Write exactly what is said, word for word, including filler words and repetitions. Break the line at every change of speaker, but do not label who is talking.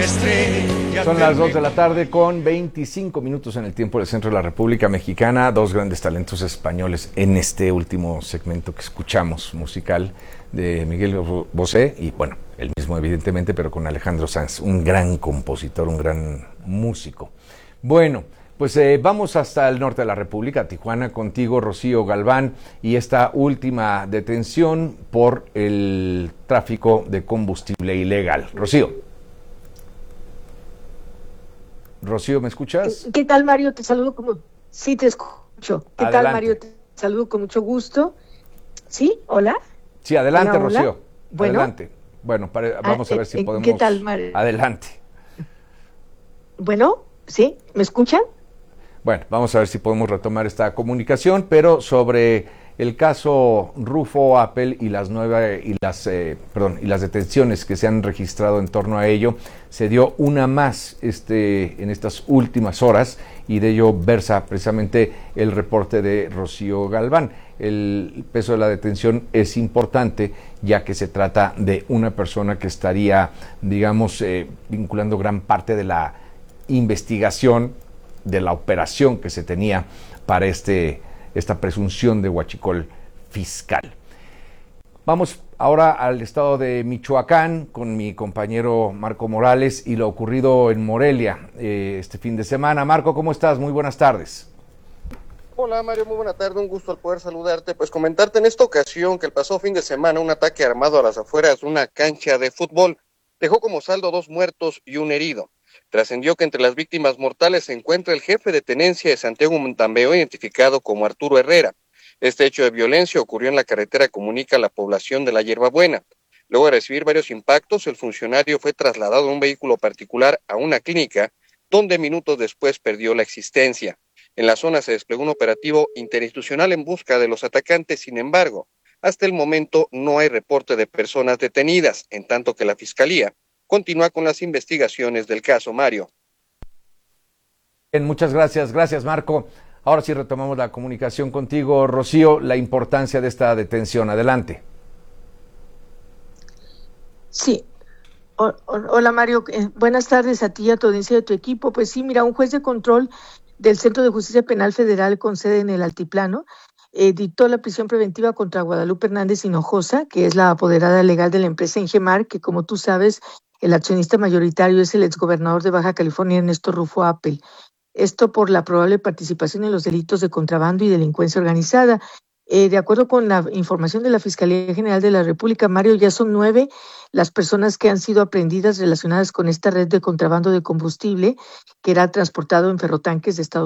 Son las dos de la tarde con veinticinco minutos en el tiempo del centro de la República Mexicana. Dos grandes talentos españoles en este último segmento que escuchamos musical de Miguel Bosé y bueno, el mismo evidentemente, pero con Alejandro Sanz, un gran compositor, un gran músico. Bueno, pues eh, vamos hasta el norte de la República, Tijuana, contigo, Rocío Galván, y esta última detención por el tráfico de combustible ilegal. Rocío. Rocío, ¿me escuchas?
¿Qué tal, Mario? Te saludo como... Sí, te escucho. ¿Qué
Adelante.
tal, Mario? Te saludo con mucho gusto. ¿Sí? ¿Hola?
Sí, adelante,
hola, hola.
Rocío.
Bueno.
Adelante. Bueno, para, vamos
ah,
a ver si
eh,
podemos...
¿Qué tal, Mario?
Adelante.
Bueno, ¿sí? ¿Me escuchan?
Bueno, vamos a ver si podemos retomar esta comunicación, pero sobre el caso Rufo Apple y las nueve y las eh, perdón y las detenciones que se han registrado en torno a ello, se dio una más este en estas últimas horas y de ello versa precisamente el reporte de Rocío Galván. El peso de la detención es importante ya que se trata de una persona que estaría, digamos, eh, vinculando gran parte de la investigación de la operación que se tenía para este esta presunción de huachicol fiscal. Vamos ahora al estado de Michoacán con mi compañero Marco Morales y lo ocurrido en Morelia eh, este fin de semana. Marco, ¿cómo estás? Muy buenas tardes.
Hola Mario, muy buena tarde, un gusto al poder saludarte. Pues comentarte en esta ocasión que el pasado fin de semana un ataque armado a las afueras de una cancha de fútbol dejó como saldo dos muertos y un herido. Trascendió que entre las víctimas mortales se encuentra el jefe de tenencia de Santiago Montambeo, identificado como Arturo Herrera. Este hecho de violencia ocurrió en la carretera que comunica a la población de La Hierbabuena. Luego de recibir varios impactos, el funcionario fue trasladado en un vehículo particular a una clínica, donde minutos después perdió la existencia. En la zona se desplegó un operativo interinstitucional en busca de los atacantes, sin embargo, hasta el momento no hay reporte de personas detenidas, en tanto que la Fiscalía continúa con las investigaciones del caso, Mario.
Bien, muchas gracias, gracias Marco. Ahora sí retomamos la comunicación contigo, Rocío, la importancia de esta detención. Adelante.
Sí. O, o, hola, Mario. Eh, buenas tardes a ti y a tu audiencia de tu equipo. Pues sí, mira, un juez de control del Centro de Justicia Penal Federal con sede en el Altiplano eh, dictó la prisión preventiva contra Guadalupe Hernández Hinojosa, que es la apoderada legal de la empresa Ingemar, que como tú sabes, el accionista mayoritario es el exgobernador de Baja California, Ernesto Rufo Apple. Esto por la probable participación en los delitos de contrabando y delincuencia organizada. Eh, de acuerdo con la información de la Fiscalía General de la República, Mario, ya son nueve las personas que han sido aprehendidas relacionadas con esta red de contrabando de combustible que era transportado en ferrotanques de Estados